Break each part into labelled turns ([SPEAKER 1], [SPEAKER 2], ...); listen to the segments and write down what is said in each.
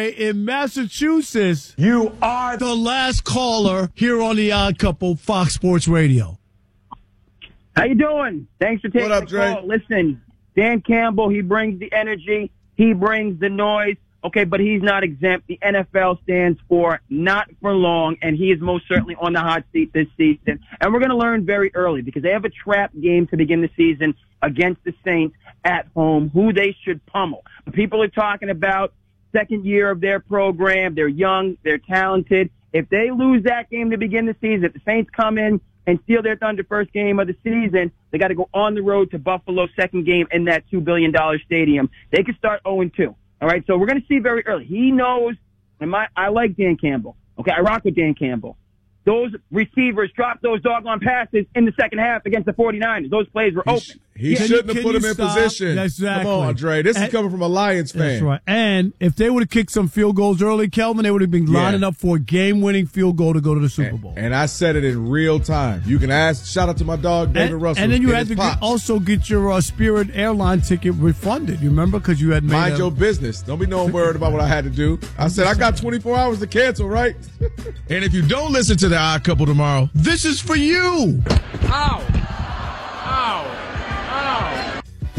[SPEAKER 1] okay, in Massachusetts, you are the last caller here on the Odd Couple, Fox Sports Radio.
[SPEAKER 2] How you doing? Thanks for taking the call. Listen, Dan Campbell, he brings the energy. He brings the noise. Okay, but he's not exempt. The NFL stands for not for long, and he is most certainly on the hot seat this season. And we're going to learn very early because they have a trap game to begin the season against the Saints at home, who they should pummel. People are talking about second year of their program. They're young. They're talented. If they lose that game to begin the season, if the Saints come in and steal their thunder first game of the season, they got to go on the road to Buffalo, second game in that $2 billion stadium. They could start 0-2. All right, so we're going to see very early. He knows, and I like Dan Campbell. Okay, I rock with Dan Campbell. Those receivers dropped those doggone passes in the second half against the 49ers. Those plays were open.
[SPEAKER 3] He shouldn't have put him in position.
[SPEAKER 1] Exactly.
[SPEAKER 3] Come on, Andre. This is coming from a Lions fan.
[SPEAKER 1] That's right. And if they would have kicked some field goals early, Kelvin, they would have been lining up for a game-winning field goal to go to the Super Bowl.
[SPEAKER 3] And I said it in real time. You can ask. Shout out to my dog, David Russell.
[SPEAKER 1] And then you had to also get your Spirit airline ticket refunded. You remember? Because you had made
[SPEAKER 3] Mind your business. Don't be no worried about what I had to do. I said I got 24 hours to cancel, right?
[SPEAKER 4] And if you don't listen to the Odd Couple tomorrow, this is for you.
[SPEAKER 5] Ow. Ow. Ow.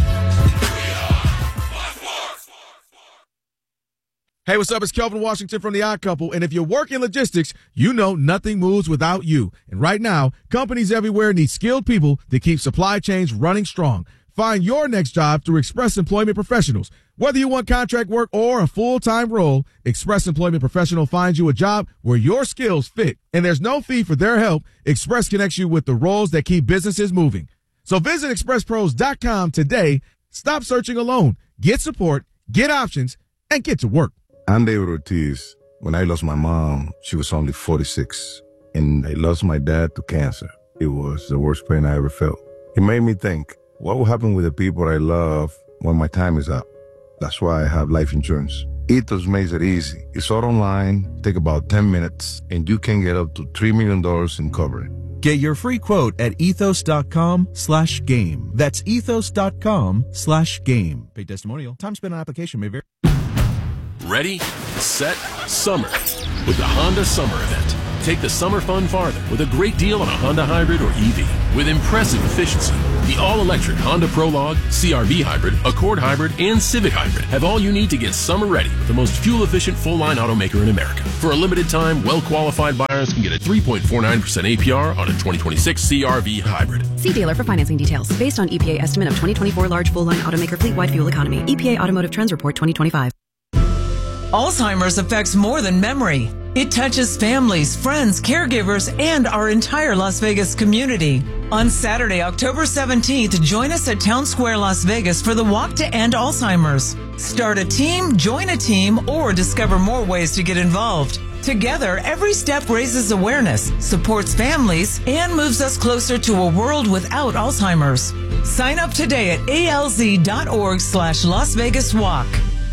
[SPEAKER 4] Hey, what's up? It's Kelvin Washington from The Odd Couple, and if you work in logistics, you know nothing moves without you. And right now, companies everywhere need skilled people to keep supply chains running strong. Find your next job through Express Employment Professionals. Whether you want contract work or a full-time role, Express Employment Professional finds you a job where your skills fit. And there's no fee for their help. Express connects you with the roles that keep businesses moving. So visit expresspros.com today. Stop searching alone. Get support, get options, and get to work.
[SPEAKER 6] I'm David Ortiz. When I lost my mom, she was only 46, and I lost my dad to cancer. It was the worst pain I ever felt. It made me think, what will happen with the people I love when my time is up? That's why I have life insurance. Ethos makes it easy. It's all online, take about 10 minutes, and you can get up to $3 million in coverage.
[SPEAKER 7] Get your free quote at ethos.com/game. That's ethos.com/game. Paid testimonial. Time spent on application may vary.
[SPEAKER 8] Ready, set, summer with the Honda Summer Event. Take the summer fun farther with a great deal on a Honda Hybrid or EV with impressive efficiency. The all-electric Honda Prologue, CR-V Hybrid, Accord Hybrid, and Civic Hybrid have all you need to get summer ready with the most fuel-efficient full-line automaker in America. For a limited time, well-qualified buyers can get a 3.49% APR on a 2026 CR-V Hybrid.
[SPEAKER 9] See dealer for financing details. Based on EPA estimate of 2024 large full-line automaker fleet-wide fuel economy. EPA Automotive Trends Report 2025.
[SPEAKER 10] Alzheimer's affects more than memory. It touches families, friends, caregivers, and our entire Las Vegas community. On Saturday, October 17th, join us at Town Square, Las Vegas for the Walk to End Alzheimer's. Start a team, join a team, or discover more ways to get involved. Together, every step raises awareness, supports families, and moves us closer to a world without Alzheimer's. Sign up today at alz.org/Las Vegas Walk.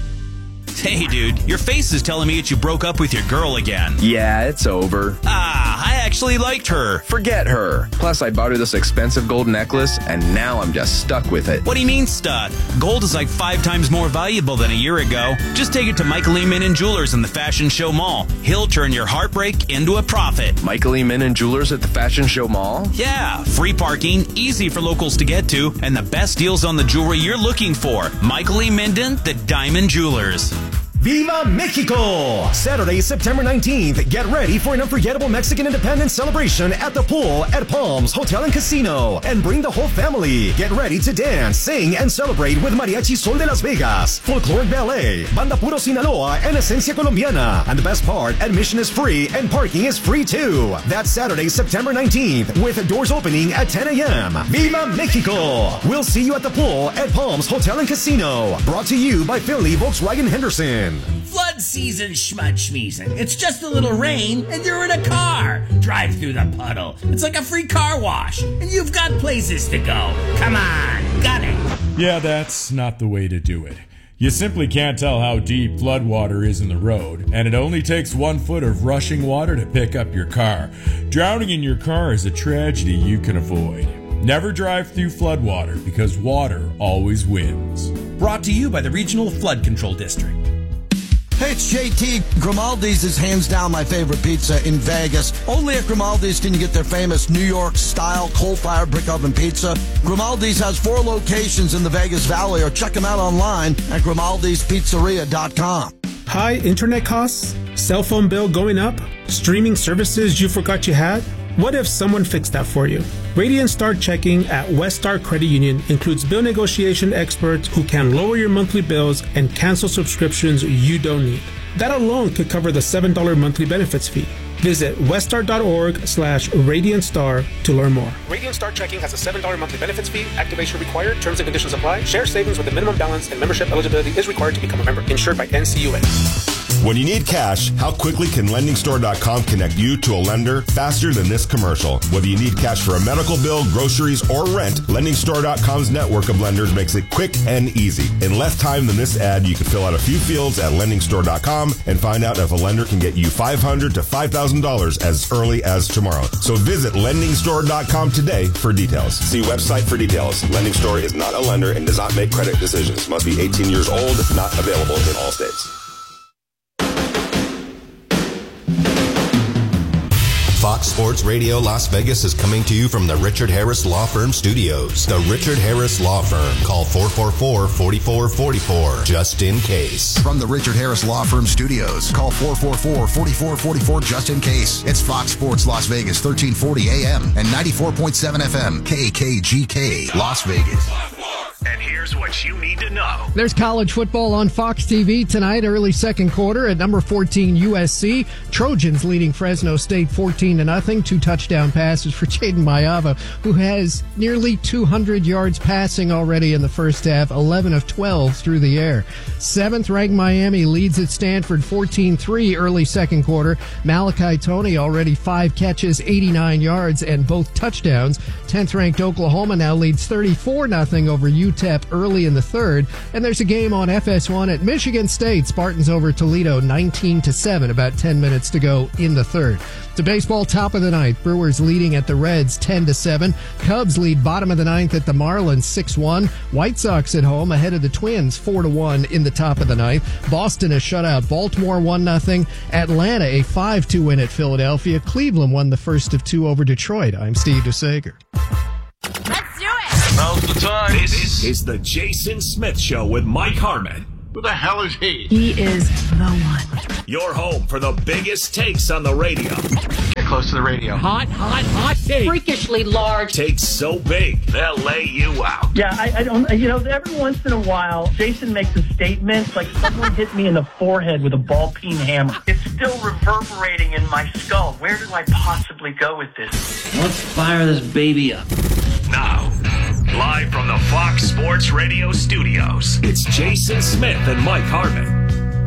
[SPEAKER 11] Hey, dude, your face is telling me that you broke up with your girl again.
[SPEAKER 12] Yeah, it's over.
[SPEAKER 11] I actually liked her.
[SPEAKER 12] Forget her. Plus, I bought her this expensive gold necklace, and now I'm just stuck with it.
[SPEAKER 11] What do you mean stuck? Gold is like 5 times more valuable than a year ago. Just take it to Michael E. Minnan Jewelers in the Fashion Show Mall. He'll turn your heartbreak into a profit.
[SPEAKER 12] Michael E. Minnan Jewelers at the Fashion Show Mall?
[SPEAKER 11] Yeah, free parking, easy for locals to get to, and the best deals on the jewelry you're looking for. Michael E. Minnan, the Diamond Jewelers.
[SPEAKER 13] Viva Mexico! Saturday, September 19th. Get ready for an unforgettable Mexican independence celebration at the pool at Palms Hotel and Casino. And bring the whole family. Get ready to dance, sing, and celebrate with Mariachi Sol de Las Vegas, Folkloric Ballet, Banda Puro Sinaloa, and Esencia Colombiana. And the best part, admission is free and parking is free too. That's Saturday, September 19th, with doors opening at 10 a.m. Viva Mexico! We'll see you at the pool at Palms Hotel and Casino. Brought to you by Finley Volkswagen Henderson.
[SPEAKER 14] Flood season schmudschmeezing. It's just a little rain and you're in a car. Drive through the puddle. It's like a free car wash and you've got places to go. Come on, got it.
[SPEAKER 15] Yeah, that's not the way to do it. You simply can't tell how deep floodwater is in the road, and it only takes 1 foot of rushing water to pick up your car. Drowning in your car is a tragedy you can avoid. Never drive through floodwater because water always wins.
[SPEAKER 16] Brought to you by the Regional Flood Control District. Hey, it's JT. Grimaldi's is hands down my favorite pizza in Vegas. Only at Grimaldi's can you get their famous New York-style coal-fired brick oven pizza. Grimaldi's has 4 locations in the Vegas Valley, or check them out online at Grimaldi'sPizzeria.com.
[SPEAKER 17] High internet costs? Cell phone bill going up? Streaming services you forgot you had? What if someone fixed that for you? Radiant Star Checking at West Star Credit Union includes bill negotiation experts who can lower your monthly bills and cancel subscriptions you don't need. That alone could cover the $7 monthly benefits fee. Visit weststar.org/RadiantStar to learn more.
[SPEAKER 18] Radiant Star Checking has a $7 monthly benefits fee. Activation required. Terms and conditions apply. Share savings with a minimum balance and membership eligibility is required to become a member. Insured by NCUA.
[SPEAKER 19] When you need cash, how quickly can LendingStore.com connect you to a lender faster than this commercial? Whether you need cash for a medical bill, groceries, or rent, LendingStore.com's network of lenders makes it quick and easy. In less time than this ad, you can fill out a few fields at LendingStore.com and find out if a lender can get you $500 to $5,000 as early as tomorrow. So visit LendingStore.com today for details. See website for details. Lending Store is not a lender and does not make credit decisions. Must be 18 years old. Not available in all states.
[SPEAKER 20] Fox Sports Radio Las Vegas is coming to you from the Richard Harris Law Firm Studios. The Richard Harris Law Firm. Call 444-4444, just in case.
[SPEAKER 21] From the Richard Harris Law Firm Studios, call 444-4444, just in case. It's Fox Sports Las Vegas, 1340 AM and 94.7 FM, KKGK, Las Vegas.
[SPEAKER 22] And here's what you need to know.
[SPEAKER 23] There's college football on Fox TV tonight, early second quarter at number 14 USC. Trojans leading Fresno State 14-0. 2 touchdown passes for Jaden Mayava, who has nearly 200 yards passing already in the first half, 11 of 12 through the air. 7th-ranked Miami leads at Stanford 14-3 early second quarter. Malachi Toney already 5 catches, 89 yards, and both touchdowns. 10th-ranked Oklahoma now leads 34-0 over UTEP early in the third, and there's a game on FS1 at Michigan State. Spartans over Toledo 19-7, about 10 minutes to go in the third. To baseball, top of the ninth, Brewers leading at the Reds 10-7. Cubs lead bottom of the ninth at the Marlins 6-1. White Sox at home ahead of the Twins 4-1 in the top of the ninth. Boston has shut out Baltimore 1-0. Atlanta a 5-2 win at Philadelphia. Cleveland won the first of 2 over Detroit. I'm Steve DeSager.
[SPEAKER 22] Now's the time. This is the Jason Smith Show with Mike Harmon. Who the hell is he?
[SPEAKER 9] He is the one.
[SPEAKER 22] Your home for the biggest takes on the radio.
[SPEAKER 24] Get close to the radio.
[SPEAKER 25] Hot take.
[SPEAKER 26] Freakishly large.
[SPEAKER 22] Takes so big, they'll lay you out.
[SPEAKER 27] Yeah, I don't, every once in a while, Jason makes a statement like someone hit me in the forehead with a ball-peen hammer. It's still reverberating in my skull. Where do I possibly go with this?
[SPEAKER 14] Let's fire this baby up.
[SPEAKER 22] Now, live from the Fox Sports Radio studios, it's Jason Smith and Mike Harmon.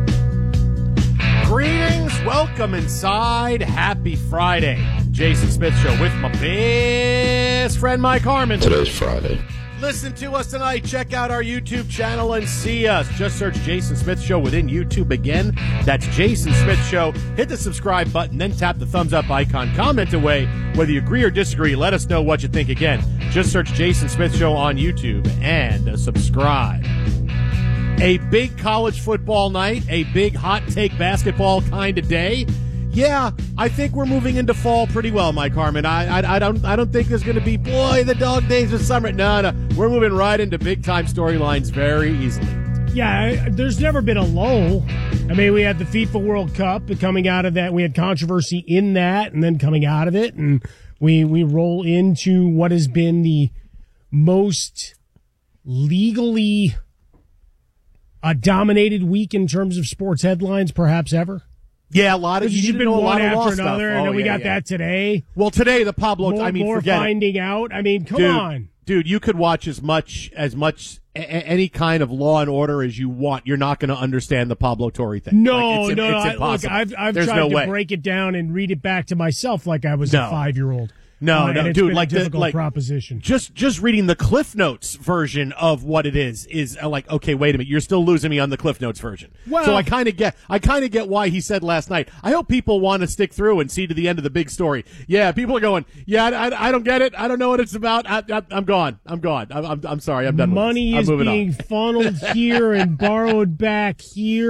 [SPEAKER 25] Greetings, welcome inside. Happy Friday. Jason Smith Show with my best friend Mike Harmon.
[SPEAKER 6] Today's Friday.
[SPEAKER 25] Listen to us tonight. Check out our YouTube channel and see us. Just search Jason Smith Show within YouTube again. That's Jason Smith Show. Hit the subscribe button, then tap the thumbs up icon. Comment away. Whether you agree or disagree, let us know what you think again. Just search Jason Smith Show on YouTube and subscribe. A big college football night, a big hot take basketball kind of day. Yeah, I think we're moving into fall pretty well, Mike Harmon. I don't think there's going to be, boy, the dog days of summer. No, we're moving right into big-time storylines very easily.
[SPEAKER 28] Yeah, there's never been a lull. I mean, we had the FIFA World Cup, and coming out of that, we had controversy in that, and then coming out of it, and we roll into what has been the most legally dominated week in terms of sports headlines, perhaps ever.
[SPEAKER 25] Yeah, a lot of
[SPEAKER 28] you've been one after another, and then we got
[SPEAKER 25] that
[SPEAKER 28] today.
[SPEAKER 25] Well, today the Pablo.
[SPEAKER 28] More finding out. I mean, come on,
[SPEAKER 25] dude. You could watch as much any kind of Law and Order as you want. You're not going to understand the Pablo Torre thing.
[SPEAKER 28] No,
[SPEAKER 25] it's impossible.
[SPEAKER 28] Look, I've tried to break it down and read it back to myself like I was a 5-year-old.
[SPEAKER 25] No,
[SPEAKER 28] it's
[SPEAKER 25] dude,
[SPEAKER 28] been
[SPEAKER 25] like
[SPEAKER 28] a difficult
[SPEAKER 25] the
[SPEAKER 28] proposition.
[SPEAKER 25] Just reading the Cliff Notes version of what it is like, okay, wait a minute, you're still losing me on the Cliff Notes version.
[SPEAKER 28] Well,
[SPEAKER 25] so I kind of get why he said last night, I hope people want to stick through and see to the end of the big story. Yeah, people are going, yeah, I don't get it. I don't know what it's about. I'm gone. I'm sorry. I'm done.
[SPEAKER 28] Money
[SPEAKER 25] with this.
[SPEAKER 28] is being funneled here and borrowed back here.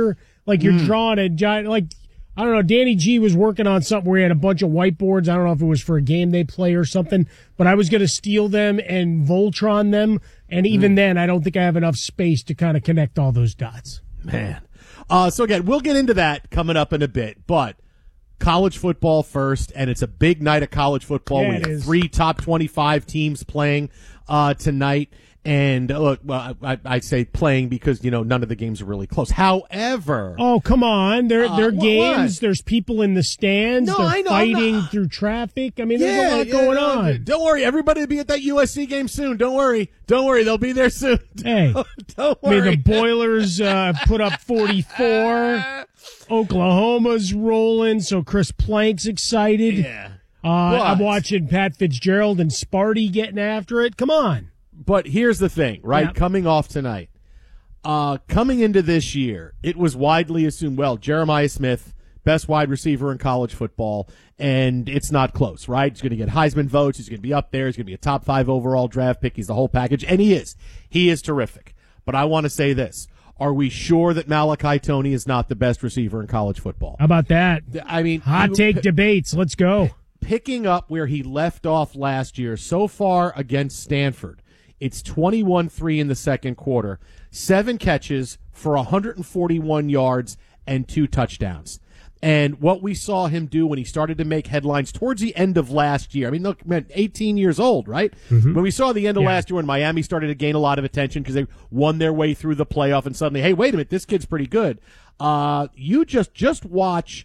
[SPEAKER 28] Like you're drawing a giant, like, I don't know, Danny G was working on something where he had a bunch of whiteboards. I don't know if it was for a game they play or something, but I was going to steal them and Voltron them. And even then, I don't think I have enough space to kind of connect all those dots.
[SPEAKER 25] Man. So again, we'll get into that coming up in a bit, but college football first, and it's a big night of college football.
[SPEAKER 28] Yeah,
[SPEAKER 25] we have 3 top 25 teams playing tonight. And look, well, I say playing because, none of the games are really close. However.
[SPEAKER 28] Oh, come on. They're games.
[SPEAKER 25] What?
[SPEAKER 28] There's people in the stands.
[SPEAKER 25] No,
[SPEAKER 28] they're
[SPEAKER 25] I know,
[SPEAKER 28] fighting through traffic. I mean, there's a lot going on.
[SPEAKER 25] Don't worry. Everybody will be at that USC game soon. Don't worry. They'll be there soon.
[SPEAKER 28] Hey.
[SPEAKER 25] Don't worry.
[SPEAKER 28] I mean, the Boilers put up 44. Oklahoma's rolling, so Chris Plank's excited.
[SPEAKER 25] Yeah.
[SPEAKER 28] I'm watching Pat Fitzgerald and Sparty getting after it. Come on.
[SPEAKER 25] But here's the thing, right?
[SPEAKER 28] Yeah.
[SPEAKER 25] Coming off tonight, coming into this year, it was widely assumed, Jeremiah Smith, best wide receiver in college football, and it's not close, right? He's going to get Heisman votes. He's going to be up there. He's going to be a top 5 overall draft pick. He's the whole package, and he is. He is terrific. But I want to say this. Are we sure that Malachi Toney is not the best receiver in college football?
[SPEAKER 28] How about that?
[SPEAKER 25] I mean,
[SPEAKER 28] hot take debates. Let's go.
[SPEAKER 25] Picking up where he left off last year so far against Stanford. It's 21-3 in the second quarter, 7 catches for 141 yards and 2 touchdowns. And what we saw him do when he started to make headlines towards the end of last year, I mean, look, man, 18 years old, right? Mm-hmm. When we saw the end of last year when Miami started to gain a lot of attention because they won their way through the playoff and suddenly, hey, wait a minute, this kid's pretty good. You just watch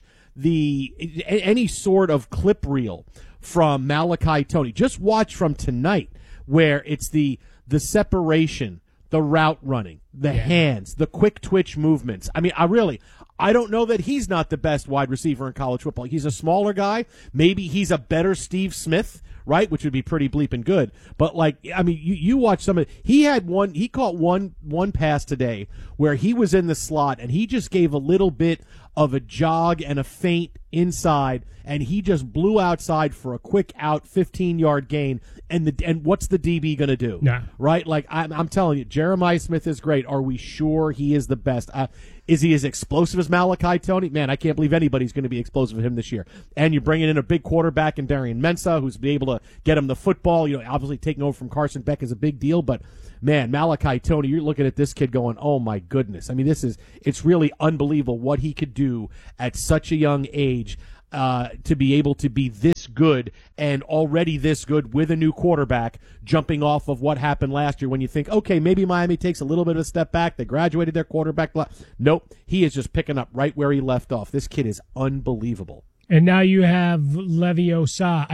[SPEAKER 25] any sort of clip reel from Malachi Toney. Just watch from tonight, where it's the separation, the route running, the hands, the quick twitch movements. I mean, I don't know that he's not the best wide receiver in college football. He's a smaller guy. Maybe he's a better Steve Smith, right? Which would be pretty bleeping good. But you watch some of it. He caught one pass today where he was in the slot and he just gave a little bit of a jog and a feint inside, and he just blew outside for a quick out 15-yard gain. And what's the DB going to do?
[SPEAKER 28] Nah.
[SPEAKER 25] Right? Like, I'm telling you, Jeremiah Smith is great. Are we sure he is the best? Is he as explosive as Malachi Toney? Man, I can't believe anybody's going to be explosive with him this year. And you're bringing in a big quarterback in Darian Mensah, who's been able to get him the football. Obviously taking over from Carson Beck is a big deal, but man, Malachi Toney, you're looking at this kid going, oh my goodness. I mean, it's really unbelievable what he could do at such a young age. To be able to be this good and already this good with a new quarterback, jumping off of what happened last year when you think, okay, maybe Miami takes a little bit of a step back. They graduated their quarterback. Nope. He is just picking up right where he left off. This kid is unbelievable.
[SPEAKER 28] And now you have Mensah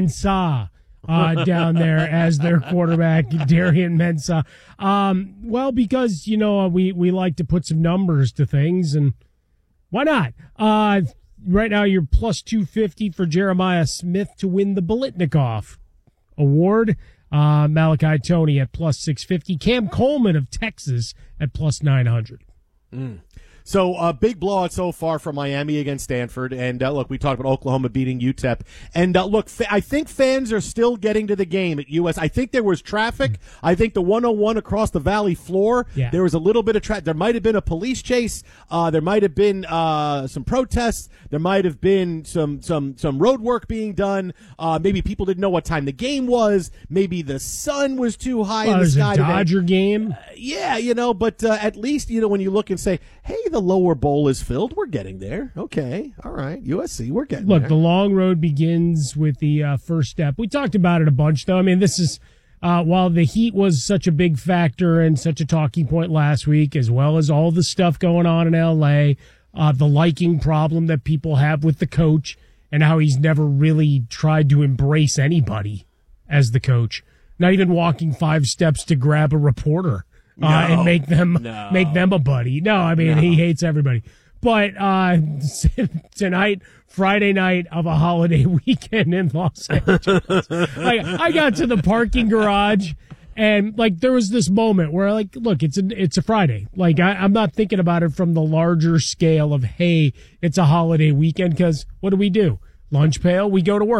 [SPEAKER 28] down there as their quarterback, Darian Mensah. Because, we like to put some numbers to things, and why not? Right now, you're plus 250 for Jeremiah Smith to win the Biletnikoff Award. Malachi Toney at plus 650. Cam Coleman of Texas at plus 900.
[SPEAKER 25] So a big blowout so far from Miami against Stanford. And look, we talked about Oklahoma beating UTEP. And look, I think fans are still getting to the game at US. I think there was traffic. I think the 101 across the valley floor, there was a little bit of traffic. There might have been a police chase. There might have been some protests. There might have been some road work being done. Maybe people didn't know what time the game was. Maybe the sun was too high in the sky.
[SPEAKER 28] It was a Dodger game.
[SPEAKER 25] But at least, when you look and say, hey, the lower bowl is filled. We're getting there. Okay. All right. USC, we're getting there.
[SPEAKER 28] Look, the long road begins with the first step. We talked about it a bunch, though. I mean, this is, while the heat was such a big factor and such a talking point last week, as well as all the stuff going on in L.A., the liking problem that people have with the coach and how he's never really tried to embrace anybody as the coach, not even walking 5 steps to grab a reporter. And make them a buddy. No, I mean, he hates everybody. But tonight, Friday night of a holiday weekend in Los Angeles, I got to the parking garage, and there was this moment where look, it's a Friday. I'm not thinking about it from the larger scale of, hey, it's a holiday weekend, because what do? Lunch pail, we go to work.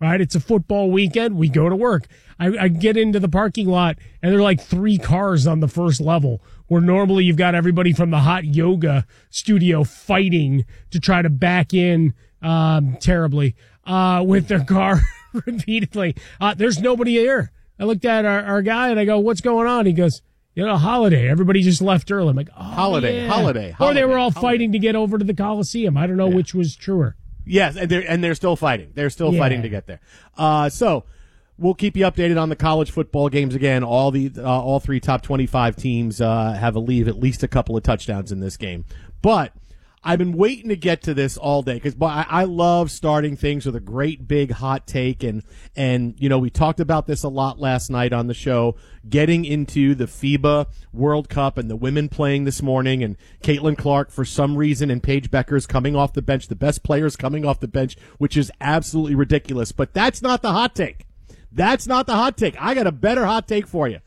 [SPEAKER 28] right? It's a football weekend. We go to work. I get into the parking lot, and there are like 3 cars on the first level, where normally you've got everybody from the hot yoga studio fighting to try to back in terribly with their car repeatedly. There's nobody here. I looked at our guy, and I go, what's going on? He goes, holiday. Everybody just left early. I'm like,
[SPEAKER 25] holiday.
[SPEAKER 28] Or they were all fighting to get over to the Coliseum. I don't know which was truer.
[SPEAKER 25] Yes, and they're still fighting. They're still fighting to get there. So we'll keep you updated on the college football games again. All 3 top 25 teams have at least a couple of touchdowns in this game. But I've been waiting to get to this all day because I love starting things with a great big hot take, and we talked about this a lot last night on the show, getting into the FIBA World Cup and the women playing this morning, and Caitlin Clark for some reason and Paige Beckers coming off the bench, the best players coming off the bench, which is absolutely ridiculous. But that's not the hot take. That's not the hot take. I got a better hot take for you.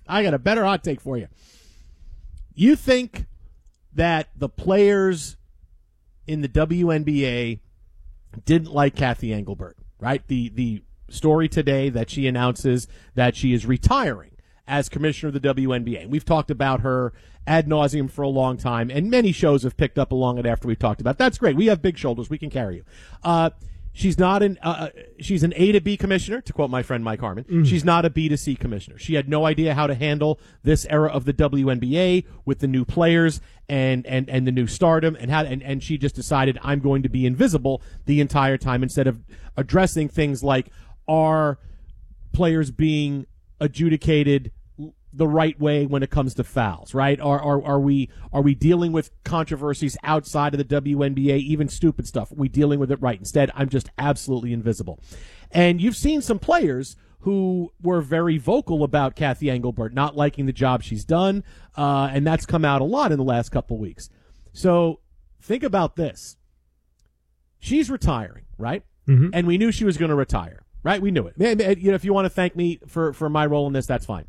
[SPEAKER 25] You think that the players in the WNBA didn't like Kathy Engelbert, right? The story today that she announces that she is retiring as commissioner of the WNBA. We've talked about her ad nauseum for a long time, and many shows have picked up along it after we've talked about it. That's great. We have big shoulders. We can carry you. She's not she's an A to B commissioner, to quote my friend Mike Harmon. Mm-hmm. She's not a B to C commissioner. She had no idea how to handle this era of the WNBA with the new players and the new stardom, and she just decided, I'm going to be invisible the entire time instead of addressing things like, are players being adjudicated the right way when it comes to fouls, right? Are we dealing with controversies outside of the WNBA, even stupid stuff? Are we dealing with it right? Instead, I'm just absolutely invisible. And you've seen some players who were very vocal about Kathy Engelbert not liking the job she's done, and that's come out a lot in the last couple weeks. So think about this. She's retiring, right? Mm-hmm. And we knew she was going to retire, right? We knew it. If you want to thank me for my role in this, that's fine.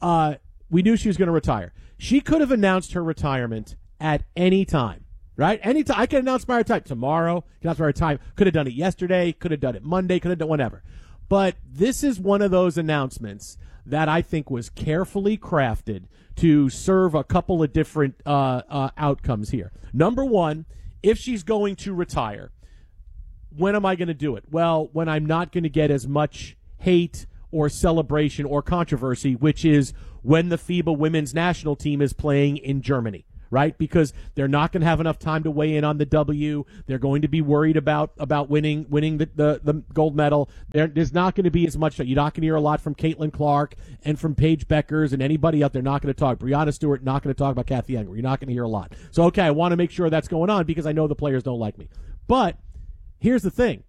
[SPEAKER 25] We knew she was going to retire. She could have announced her retirement at any time, right? Any time. I could announce my retirement tomorrow. Announce my retirement. Could have done it yesterday. Could have done it Monday. Could have done whatever. But this is one of those announcements that I think was carefully crafted to serve a couple of different outcomes here. Number one, if she's going to retire, when am I going to do it? Well, when I'm not going to get as much hate or celebration or controversy, which is when the FIBA women's national team is playing in Germany, right? Because they're not going to have enough time to weigh in on the W. They're going to be worried about winning the gold medal. There's not going to be as much. You're not going to hear a lot from Caitlin Clark and from Paige Beckers and anybody out there. Not going to talk. Breanna Stewart not going to talk about Kathy Engelbert. You're not going to hear a lot. So, okay, I want to make sure that's going on because I know the players don't like me. But here's the thing.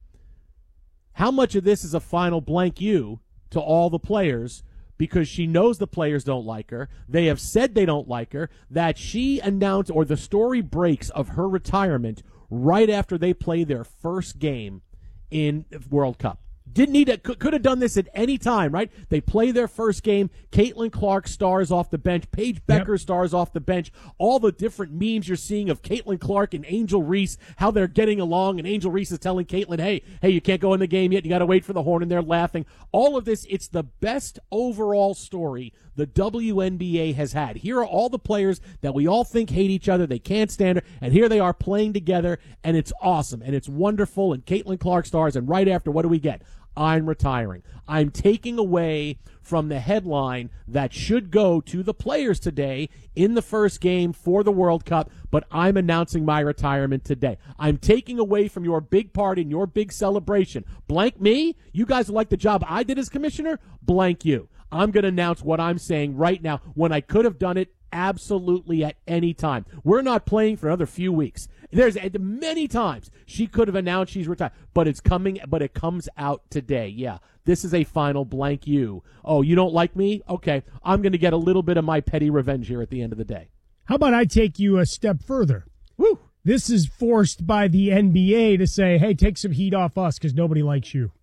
[SPEAKER 25] How much of this is a final blank you to all the players because she knows the players don't like her. They have said they don't like her, that she announced, or the story breaks of her retirement right after they play their first game in World Cup. Didn't need it. Could have done this at any time, right? They play their first game. Caitlin Clark stars off the bench. Paige Becker stars off the bench. All the different memes you're seeing of Caitlin Clark and Angel Reese, how they're getting along, and Angel Reese is telling Caitlin, hey, you can't go in the game yet. You got to wait for the horn, and they're laughing. All of this, it's the best overall story the WNBA has had. Here are all the players that we all think hate each other. They can't stand her, and here they are playing together, and it's awesome, and it's wonderful, and Caitlin Clark stars, and right after, what do we get? I'm retiring. I'm taking away from the headline that should go to the players today in the first game for the World Cup, but I'm announcing my retirement today. I'm taking away from your big party and your big celebration. Blank me. You guys like the job I did as commissioner? Blank you. I'm going to announce what I'm saying right now when I could have done it absolutely at any time. We're not playing for another few weeks. There's many times she could have announced she's retired, but it comes out today. Yeah, this is a final blank you. Oh, you don't like me? Okay, I'm going to get a little bit of my petty revenge here at the end of the day.
[SPEAKER 28] How about I take you a step further?
[SPEAKER 25] Woo!
[SPEAKER 28] This is forced by the NBA to say, hey, take some heat off us because nobody likes you.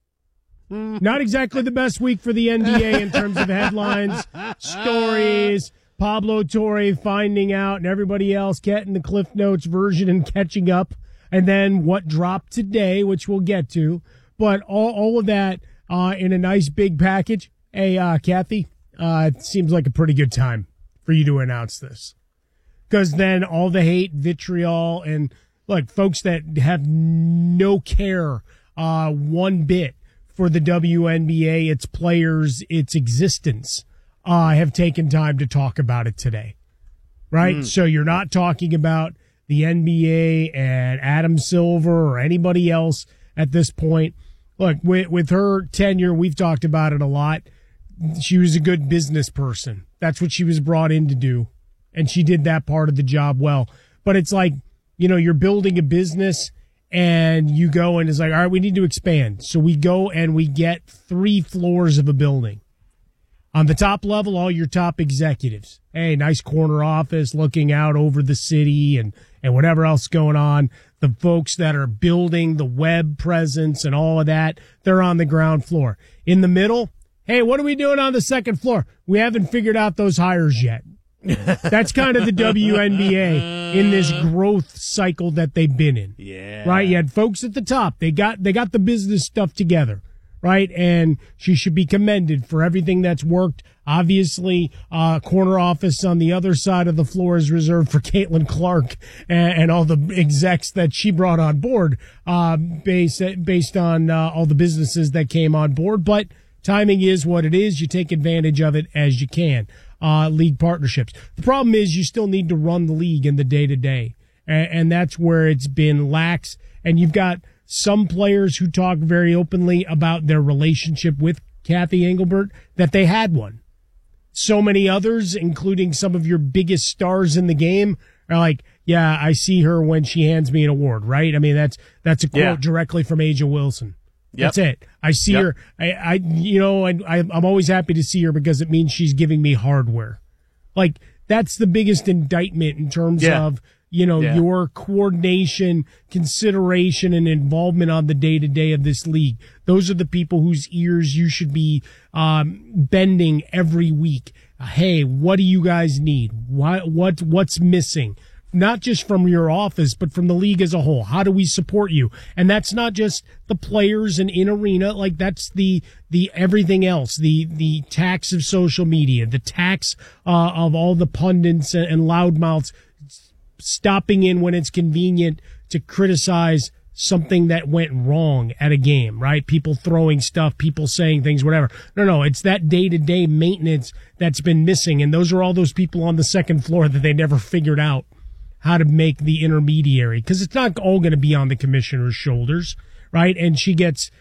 [SPEAKER 28] Not exactly the best week for the NBA in terms of headlines, stories, Pablo Torre finding out and everybody else getting the Cliff Notes version and catching up. And then what dropped today, which we'll get to. But all of that in a nice big package. Hey, Kathy, it seems like a pretty good time for you to announce this. Because then all the hate, vitriol, and look, folks that have no care one bit for the WNBA, its players, its existence, have taken time to talk about it today. Right? So you're not talking about the NBA and Adam Silver or anybody else at this point. Look, with her tenure, we've talked about it a lot. She was a good business person. That's what she was brought in to do. And she did that part of the job well. But it's like, you're building a business and you go and it's like, all right, we need to expand. So we go and we get 3 floors of a building. On the top level, all your top executives. Hey, nice corner office looking out over the city and whatever else going on. The folks that are building the web presence and all of that, they're on the ground floor. In the middle, hey, what are we doing on the second floor? We haven't figured out those hires yet. That's kind of the WNBA in this growth cycle that they've been in.
[SPEAKER 25] Yeah.
[SPEAKER 28] Right? You had folks at the top. They got the business stuff together. Right? And she should be commended for everything that's worked. Obviously, corner office on the other side of the floor is reserved for Caitlin Clark and all the execs that she brought on board, based on all the businesses that came on board. But timing is what it is. You take advantage of it as you can. League partnerships. The problem is you still need to run the league in the day-to-day. And that's where it's been lax. And you've got some players who talk very openly about their relationship with Kathy Engelbert, that they had one. So many others, including some of your biggest stars in the game, are like, yeah, I see her when she hands me an award, right? I mean, that's a quote directly from Aja Wilson. That's it. I see her. I'm always happy to see her because it means she's giving me hardware. Like, that's the biggest indictment in terms of, your coordination, consideration, and involvement on the day-to-day of this league. Those are the people whose ears you should be bending every week. Hey, what do you guys need? What's missing? Not just from your office, but from the league as a whole. How do we support you? And that's not just the players and in arena. Like, that's the everything else, the tax of social media, the tax of all the pundits and loudmouths stopping in when it's convenient to criticize something that went wrong at a game, right? People throwing stuff, people saying things, whatever. No, it's that day-to-day maintenance that's been missing. And those are all those people on the second floor that they never figured out how to make the intermediary, because it's not all going to be on the commissioner's shoulders, right? And she gets,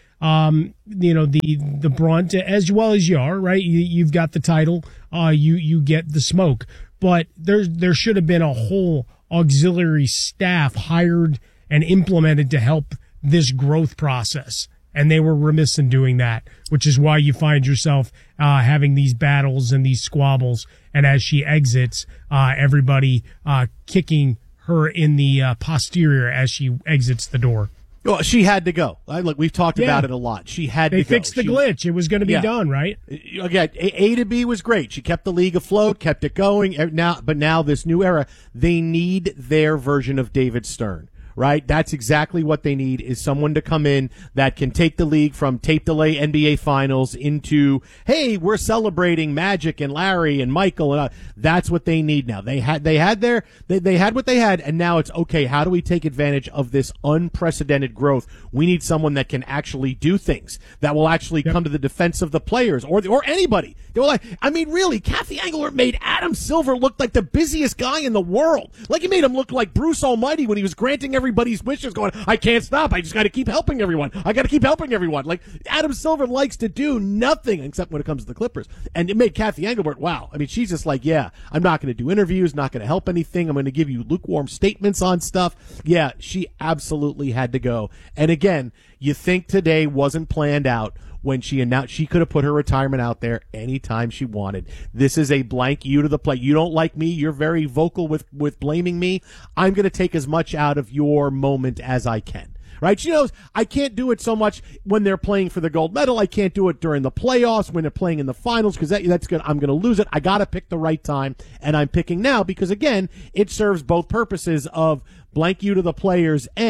[SPEAKER 28] the brunt as well as you are, right? You've got the title, you get the smoke, but there should have been a whole auxiliary staff hired and implemented to help this growth process. And they were remiss in doing that, which is why you find yourself having these battles and these squabbles. And as she exits, everybody kicking her in the posterior as she exits the door.
[SPEAKER 25] Well, she had to go. Look, we've talked about it a lot. She had to go.
[SPEAKER 28] They fixed the glitch. It was going to be done, right?
[SPEAKER 25] Again, A to B was great. She kept the league afloat, kept it going. But now this new era, they need their version of David Stern. Right? That's exactly what they need, is someone to come in that can take the league from tape delay NBA finals into, hey, we're celebrating Magic and Larry and Michael. And that's what they need now. They had what they had, and now it's okay. How do we take advantage of this unprecedented growth? We need someone that can actually do things, that will actually come to the defense of the players or anybody. Really, Kathy Engelbert made Adam Silver look like the busiest guy in the world. Like, he made him look like Bruce Almighty when he was granting everybody's wishes, going, I can't stop. I just got to keep helping everyone. I got to keep helping everyone. Like, Adam Silver likes to do nothing except when it comes to the Clippers. And it made Kathy Engelbert, wow. I mean, she's just like, yeah, I'm not going to do interviews, not going to help anything. I'm going to give you lukewarm statements on stuff. Yeah, she absolutely had to go. And again, you think today wasn't planned out when she announced she could have put her retirement out there anytime she wanted. This is a blank you to the plate. You don't like me. You're very vocal with blaming me. I'm going to take as much out of your moment as I can. Right? She knows I can't do it so much when they're playing for the gold medal. I can't do it during the playoffs when they're playing in the finals, because that's good. I'm going to lose it. I got to pick the right time, and I'm picking now because, again, it serves both purposes of blank you to the players, and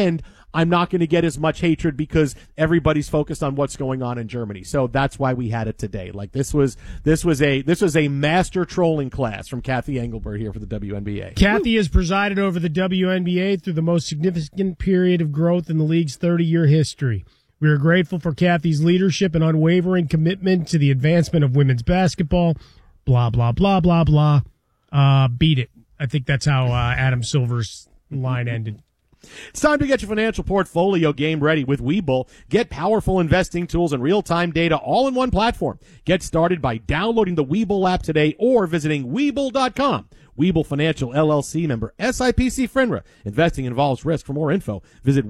[SPEAKER 25] I'm not going to get as much hatred because everybody's focused on what's going on in Germany. So that's why we had it today. Like this was a master trolling class from Kathy Engelbert here for the WNBA.
[SPEAKER 28] Kathy has presided over the WNBA through the most significant period of growth in the league's 30-year history. We are grateful for Kathy's leadership and unwavering commitment to the advancement of women's basketball. Blah, blah, blah, blah, blah. Beat it. I think that's how Adam Silver's line ended.
[SPEAKER 25] It's time to get your financial portfolio game ready with Webull. Get powerful investing tools and real-time data all in one platform. Get started by downloading the Webull app today or visiting Webull.com. Webull Financial LLC, member SIPC FINRA. Investing involves risk. For more info, visit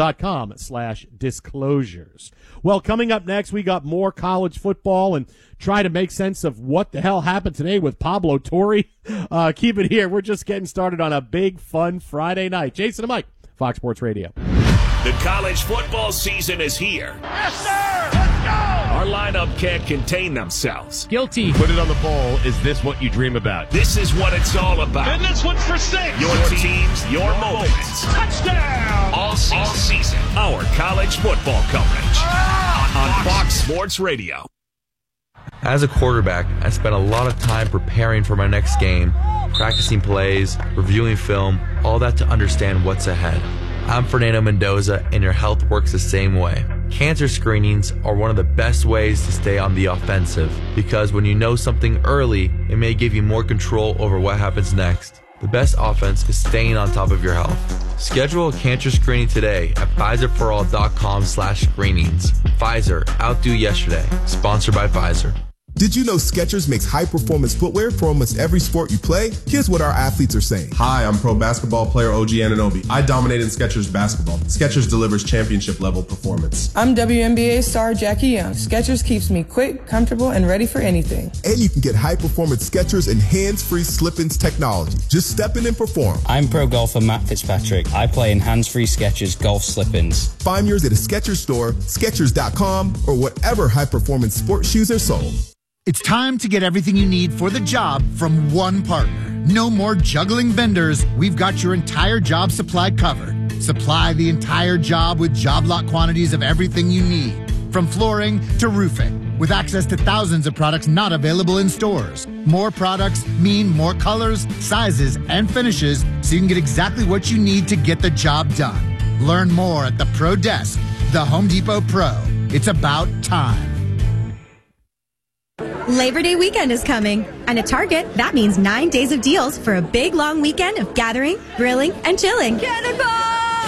[SPEAKER 25] Webull.com/disclosures. Well, coming up next, we got more college football and try to make sense of what the hell happened today with Pablo Torre. Keep it here. We're just getting started on a big, fun Friday night. Jason and Mike, Fox Sports Radio.
[SPEAKER 22] The college football season is here.
[SPEAKER 1] Yes, sir! Let's go!
[SPEAKER 22] Our lineup can't contain themselves.
[SPEAKER 1] Guilty.
[SPEAKER 22] Put it on the poll. Is this what you dream about? This is what it's all about.
[SPEAKER 1] And this one's for 6.
[SPEAKER 22] Your teams, your moments.
[SPEAKER 1] Touchdown!
[SPEAKER 22] All season. Our college football coverage on Fox Sports Radio.
[SPEAKER 2] As a quarterback, I spent a lot of time preparing for my next game, practicing plays, reviewing film, all that to understand what's ahead. I'm Fernando Mendoza, and your health works the same way. Cancer screenings are one of the best ways to stay on the offensive, because when you know something early, it may give you more control over what happens next. The best offense is staying on top of your health. Schedule a cancer screening today at PfizerForAll.com/screenings. Pfizer, outdo yesterday. Sponsored by Pfizer.
[SPEAKER 3] Did you know Skechers makes high-performance footwear for almost every sport you play? Here's what our athletes are saying.
[SPEAKER 4] Hi, I'm pro basketball player OG Anunoby. I dominate in Skechers basketball. Skechers delivers championship-level performance.
[SPEAKER 5] I'm WNBA star Jackie Young. Skechers keeps me quick, comfortable, and ready for anything.
[SPEAKER 3] And you can get high-performance Skechers and hands-free slip-ins technology. Just step in and perform.
[SPEAKER 7] I'm pro golfer Matt Fitzpatrick. I play in hands-free Skechers golf slip-ins.
[SPEAKER 3] Find yours at a Skechers store, Skechers.com, or whatever high-performance sports shoes are sold.
[SPEAKER 24] It's time to get everything you need for the job from one partner. No more juggling vendors. We've got your entire job supply covered. Supply the entire job with job lot quantities of everything you need, from flooring to roofing, with access to thousands of products not available in stores. More products mean more colors, sizes, and finishes, so you can get exactly what you need to get the job done. Learn more at the Pro Desk, the Home Depot Pro. It's about time.
[SPEAKER 26] Labor Day weekend is coming, and at Target, that means 9 days of deals for a big, long weekend of gathering, grilling, and chilling. Cannonball!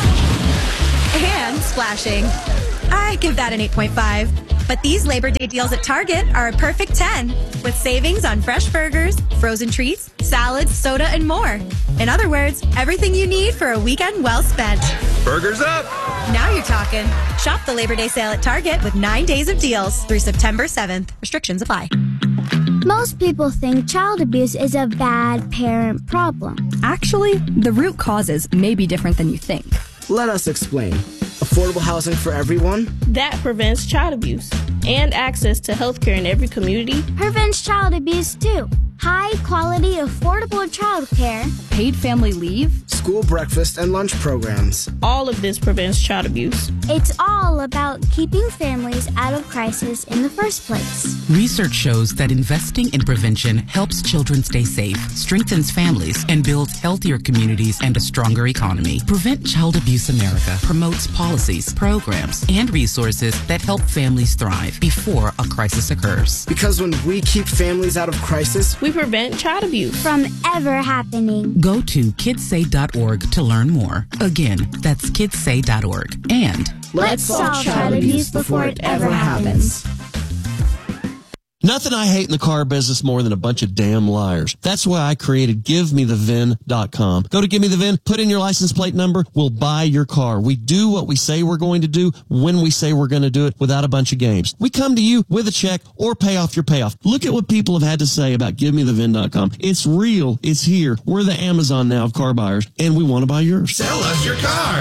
[SPEAKER 26] And splashing. I give that an 8.5. But these Labor Day deals at Target are a perfect 10, with savings on fresh burgers, frozen treats, salads, soda, and more. In other words, everything you need for a weekend well spent.
[SPEAKER 22] Burgers up!
[SPEAKER 26] Now you're talking. Shop the Labor Day sale at Target with 9 days of deals through September 7th. Restrictions apply.
[SPEAKER 29] Most people think child abuse is a bad parent problem.
[SPEAKER 30] Actually, the root causes may be different than you think.
[SPEAKER 31] Let us explain. Affordable housing for everyone.
[SPEAKER 32] That prevents child abuse. And access to healthcare in every community.
[SPEAKER 29] Prevents child abuse too. High quality, affordable childcare.
[SPEAKER 30] Paid family leave.
[SPEAKER 31] School breakfast and lunch programs.
[SPEAKER 32] All of this prevents child abuse.
[SPEAKER 29] It's all about keeping families out of crisis in the first place.
[SPEAKER 33] Research shows that investing in prevention helps children stay safe, strengthens families, and builds healthier communities and a stronger economy. Prevent Child Abuse America promotes policies, programs, and resources that help families thrive before a crisis occurs.
[SPEAKER 31] Because when we keep families out of crisis,
[SPEAKER 32] we prevent child abuse
[SPEAKER 29] from ever happening.
[SPEAKER 33] Go to kidssay.org to learn more. Again, that's kidssay.org. And
[SPEAKER 29] let's solve child abuse before it ever happens.
[SPEAKER 34] Nothing I hate in the car business more than a bunch of damn liars. That's why I created GiveMeTheVIN.com. Go to GiveMeTheVIN, put in your license plate number, we'll buy your car. We do what we say we're going to do when we say we're going to do it without a bunch of games. We come to you with a check or pay off your payoff. Look at what people have had to say about GiveMeTheVIN.com. It's real. It's here. We're the Amazon now of car buyers, and we want to buy yours.
[SPEAKER 1] Sell us your car.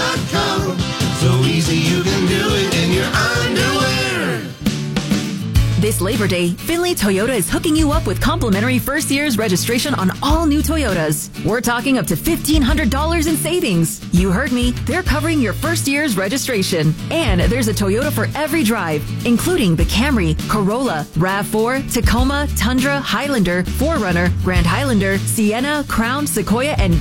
[SPEAKER 1] GiveMeTheVIN.com. So easy you can do it in your underwear.
[SPEAKER 8] This Labor Day, Finley Toyota is hooking you up with complimentary first year's registration on all new Toyotas. We're talking up to $1,500 in savings. You heard me. They're covering your first year's registration. And there's a Toyota for every drive, including the Camry, Corolla, RAV4, Tacoma, Tundra, Highlander, 4Runner, Grand Highlander, Sienna, Crown, Sequoia, and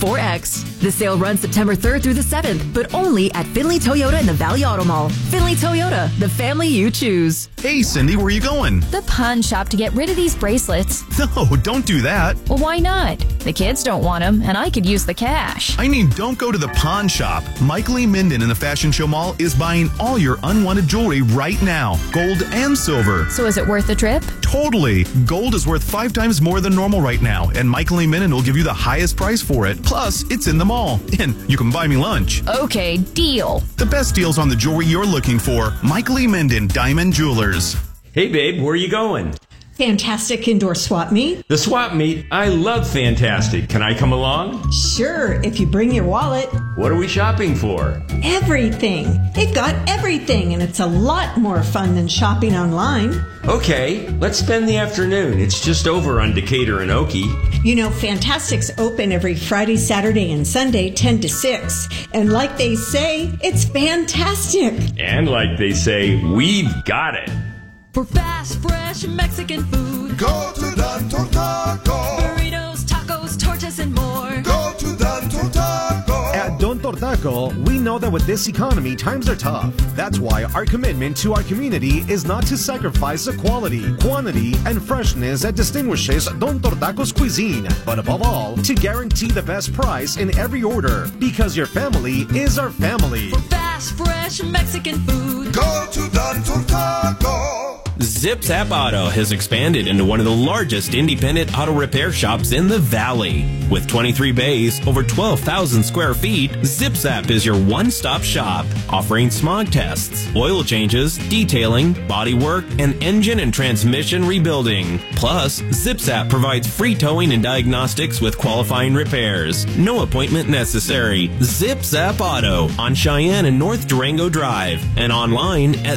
[SPEAKER 8] BZ4X. The sale runs September 3rd through the 7th, but only at Finley Toyota in the Valley Auto Mall. Finley Toyota, the family you choose.
[SPEAKER 9] Hey, Cindy, where are you going?
[SPEAKER 10] The pawn shop to get rid of these bracelets.
[SPEAKER 9] No, don't do that.
[SPEAKER 10] Well, why not? The kids don't want them, and I could use the cash.
[SPEAKER 9] I mean, don't go to the pawn shop. Michael E. Minden in the Fashion Show Mall is buying all your unwanted jewelry right now, gold and silver.
[SPEAKER 10] So is it worth the trip?
[SPEAKER 9] Totally. Gold is worth 5 times more than normal right now, and Michael E. Minden will give you the highest price for it. Plus, it's in the mall, and you can buy me lunch.
[SPEAKER 10] Okay, deal.
[SPEAKER 9] The best deals on the jewelry you're looking for. Michael E. Minden, Diamond Jewelers.
[SPEAKER 11] Hey, babe, where are you going?
[SPEAKER 12] Fantastic Indoor Swap Meet.
[SPEAKER 11] The swap meet? I love Fantastic. Can I come along?
[SPEAKER 12] Sure, if you bring your wallet.
[SPEAKER 11] What are we shopping for?
[SPEAKER 12] Everything. They've got everything, and it's a lot more fun than shopping online.
[SPEAKER 11] Okay, let's spend the afternoon. It's just over on Decatur and Okie.
[SPEAKER 12] You know, Fantastic's open every Friday, Saturday, and Sunday, 10 to 6. And like they say, it's fantastic.
[SPEAKER 11] And like they say, we've got it.
[SPEAKER 8] For fast, fresh Mexican food,
[SPEAKER 1] Go to Don Tortaco.
[SPEAKER 8] burritos, tacos, tortas, and more.
[SPEAKER 1] Go to Don Tortaco.
[SPEAKER 13] At Don Tortaco, we know that with this economy, times are tough. That's why our commitment to our community is not to sacrifice the quality, quantity, and freshness that distinguishes Don Tortaco's cuisine, but above all, to guarantee the best price in every order, because your family is our family.
[SPEAKER 8] For fast, fresh Mexican food,
[SPEAKER 1] Go to Don Tortaco.
[SPEAKER 15] Zip Zap Auto has expanded into one of the largest independent auto repair shops in the Valley. With 23 bays, over 12,000 square feet, Zip Zap is your one-stop shop, offering smog tests, oil changes, detailing, body work, and engine and transmission rebuilding. Plus, Zip Zap provides free towing and diagnostics with qualifying repairs. No appointment necessary. Zip Zap Auto on Cheyenne and North Durango Drive, and online at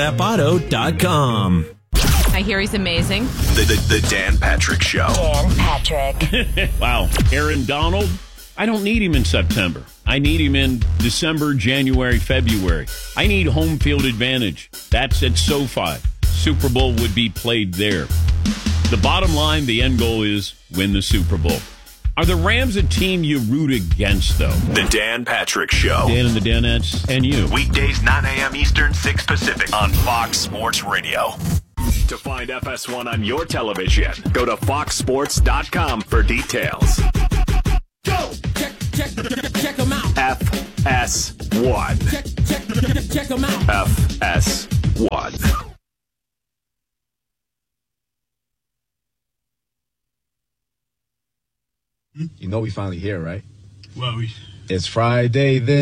[SPEAKER 15] zipzapauto.com.
[SPEAKER 16] I hear he's amazing.
[SPEAKER 22] The Dan Patrick Show.
[SPEAKER 16] Dan Patrick.
[SPEAKER 17] Wow. Aaron Donald, I don't need him in September. I need him in December, January, February. I need home field advantage. That's at SoFi. Super Bowl would be played there. The bottom line, the end goal is win the Super Bowl. Are the Rams a team you root against, though?
[SPEAKER 22] The Dan Patrick Show.
[SPEAKER 17] Dan and the Danettes and you.
[SPEAKER 22] Weekdays, 9 a.m. Eastern, 6 Pacific on Fox Sports Radio. To find FS1 on your television, go to foxsports.com for details.
[SPEAKER 18] Go! Check them out.
[SPEAKER 22] FS1.
[SPEAKER 18] Check them out.
[SPEAKER 22] FS1.
[SPEAKER 19] You know we finally here, right?
[SPEAKER 18] Well,
[SPEAKER 19] It's Friday then.